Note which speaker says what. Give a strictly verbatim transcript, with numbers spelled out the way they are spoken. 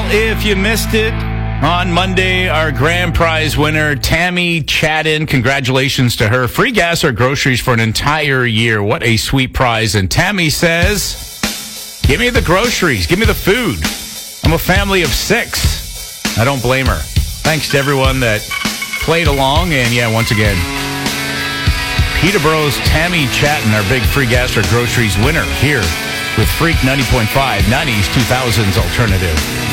Speaker 1: if you missed it, on Monday, our grand prize winner, Tammy Chadden, congratulations to her. Free gas or groceries for an entire year. What a sweet prize. And Tammy says, give me the groceries. Give me the food. I'm a family of six. I don't blame her. Thanks to everyone that played along. And yeah, once again, Peterborough's Tammy Chadden, our big free gas or groceries winner here with Freak ninety point five, nineties, two thousands alternative.